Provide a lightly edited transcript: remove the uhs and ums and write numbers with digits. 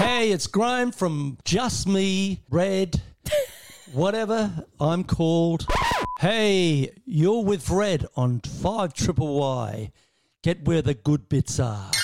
Hey, it's Graham from Just Me, Red, whatever I'm called. Hey, you're with Red on 5 Triple Y. Get where the good bits are.